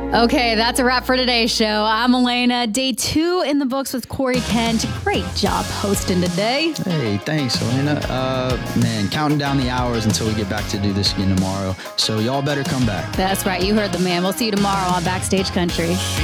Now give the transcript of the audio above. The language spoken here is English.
Okay, that's a wrap for today's show. I'm Elena. Day 2 in the books with Corey Kent. Great job hosting today. Hey, thanks, Elena. Man, counting down the hours until we get back to do this again tomorrow. So y'all better come back. That's right. You heard the man. We'll see you tomorrow on Backstage Country.